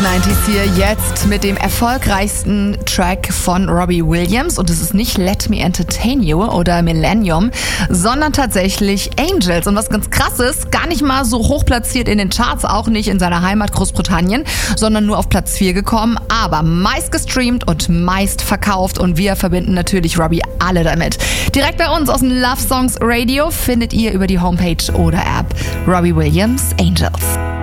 90s hier jetzt mit dem erfolgreichsten Track von Robbie Williams. Und es ist nicht Let Me Entertain You oder Millennium, sondern tatsächlich Angels. Und was ganz krass ist, gar nicht mal so hoch platziert in den Charts, auch nicht in seiner Heimat Großbritannien, sondern nur auf Platz 4 gekommen, aber meist gestreamt und meist verkauft. Und wir verbinden natürlich Robbie alle damit. Direkt bei uns aus dem Love Songs Radio findet ihr über die Homepage oder App Robbie Williams Angels.